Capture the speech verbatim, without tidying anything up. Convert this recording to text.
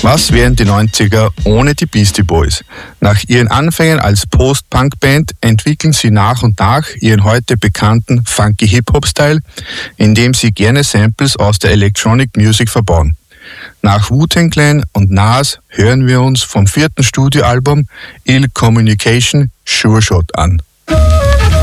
Was wären die neunziger ohne die Beastie Boys? Nach ihren Anfängen als Post-Punk-Band entwickeln sie nach und nach ihren heute bekannten funky Hip-Hop-Style, indem sie gerne Samples aus der Electronic Music verbauen. Nach Wu-Tang Clan und Nas hören wir uns vom vierten Studioalbum Ill Communication Sure Shot an.